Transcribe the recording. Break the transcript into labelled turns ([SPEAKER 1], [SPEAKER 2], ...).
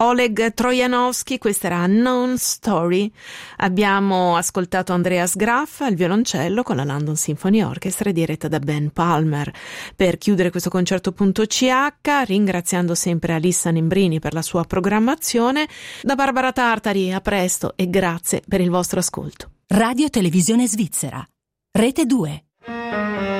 [SPEAKER 1] Oleg Trojanowski, questa era Non Story. Abbiamo ascoltato Andreas Graff al violoncello con la London Symphony Orchestra diretta da Ben Palmer. Per chiudere questo concerto.ch, ringraziando sempre Alissa Nembrini per la sua programmazione, da Barbara Tartari, a presto e grazie per il vostro ascolto.
[SPEAKER 2] Radio Televisione Svizzera, Rete 2.